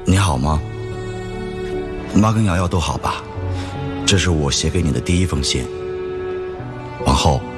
你好吗？妈跟瑶瑶都好吧？这是我写给你的第一封信。往后